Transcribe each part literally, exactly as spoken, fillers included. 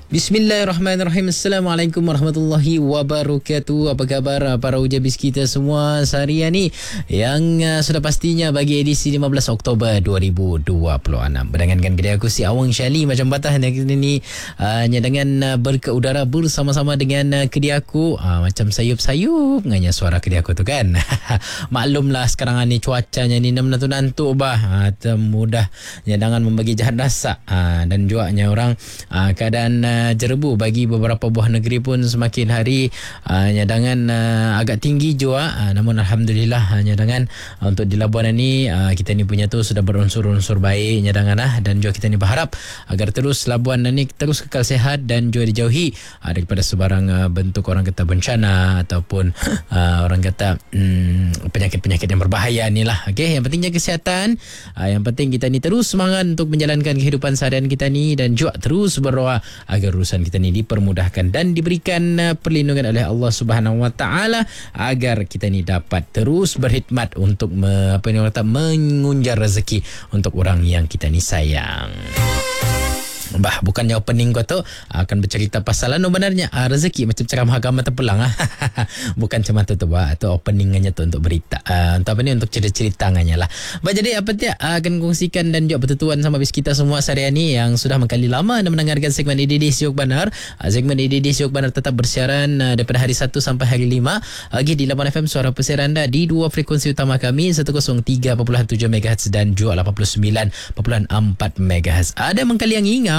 Bismillahirrahmanirrahim. Assalamualaikum warahmatullahi wabarakatuh. Apa khabar para ujabis kita semua seharian ni yang uh, sudah pastinya bagi edisi lima belas Oktober dua ribu dua puluh enam. Berdengankan kedai aku si Awang Syali macam batah hari ni uh, dengan uh, berke udara bersama-sama dengan uh, kedai aku uh, macam sayup-sayup nganya suara kedai aku tu kan. Maklumlah sekarang ni cuacanya ni nantu-nantu bah uh, mudah jangan membagi jahat rasa uh, dan juga orang uh, keadaan uh, jerebu bagi beberapa buah negeri pun semakin hari uh, nyadangan uh, agak tinggi juga uh, namun Alhamdulillah uh, nyadangan uh, untuk di Labuan ni uh, kita ni punya tu sudah berunsur-unsur baik nyadangan uh, dan juga kita ni berharap agar terus Labuan ni terus kekal sehat dan juga dijauhi uh, daripada sebarang uh, bentuk orang kata bencana ataupun uh, orang kata um, penyakit-penyakit yang berbahaya ni lah. Okay? Yang pentingnya kesihatan, uh, yang penting kita ni terus semangat untuk menjalankan kehidupan seharian kita ni dan juga terus berdoa agar urusan kita ni dipermudahkan dan diberikan uh, perlindungan oleh Allah Subhanahu Wa Taala agar kita ni dapat terus berkhidmat untuk me, apa ni orang kata mengunjar rezeki untuk orang yang kita ni sayang. Bah, bukannya opening kau tu akan bercerita pasal anu benarnya uh, rezeki macam ceramah agama terpulang ah. Bukan macam tu tu bah, tu openingannya tu untuk berita uh, untuk apa ni untuk cerita-cerita nganya lah. Bah, jadi apa dia uh, akan kongsikan dan juga bertutuan sama bis kita semua seharian ni yang sudah mengkali lama anda mendengarkan segmen E D D Siok Banar. Uh, segmen E D D Siok Banar tetap bersiaran uh, daripada hari Sabtu sampai hari lima lagi di Labuan F M suara pesisir anda di dua frekuensi utama kami seratus tiga perpuluhan tujuh megahertz dan juga lapan puluh sembilan perpuluhan empat megahertz. Ada mengkali yang ingau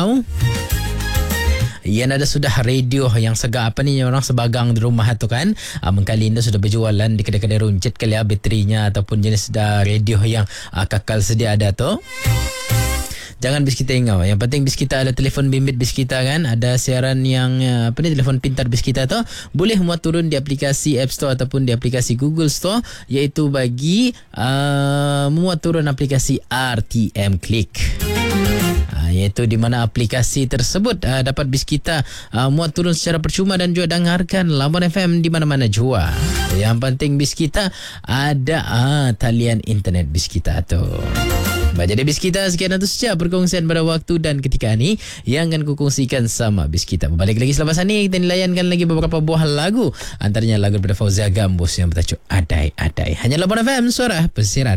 yang ada sudah radio yang segak apa ni orang sebagang di rumah tu kan uh, mengkali ini sudah berjualan di kedai-kedai runcit kali ya baterinya ataupun jenis dah radio yang uh, kakal sedia ada tu. Jangan bis kita ingau. Yang penting bis kita ada telefon bimbit bis kita kan. Ada siaran yang apa ni telefon pintar bis kita tu. Boleh muat turun di aplikasi App Store ataupun di aplikasi Google Store iaitu bagi uh, muat turun aplikasi R T M Click. Uh, iaitu di mana aplikasi tersebut uh, dapat bis kita uh, muat turun secara percuma dan juga dengarkan Labuan F M di mana-mana jua. Yang penting bis kita ada uh, talian internet bis kita tu. Jadi bis kita sekian itu saja perkongsian pada waktu dan ketika ini yang akan kukongsikan sama bis kita. Balik lagi selepas ini kita layankan lagi beberapa buah lagu antaranya lagu daripada Fauzia Gambus yang bertajuk Adai Adai. Hanya Labuan F M suara pesisir.